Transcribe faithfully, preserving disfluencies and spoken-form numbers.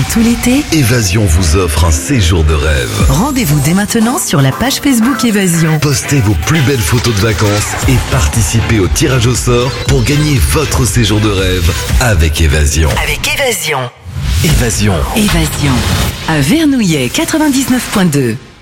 tout l'été, Évasion vous offre un séjour de rêve. rendez-vous dès maintenant sur la page Facebook Évasion. Postez vos plus belles photos de vacances et participez au tirage au sort pour gagner votre séjour de rêve avec Évasion. Avec Évasion. Évasion. Évasion. À Vernouillet quatre-vingt-dix-neuf point deux.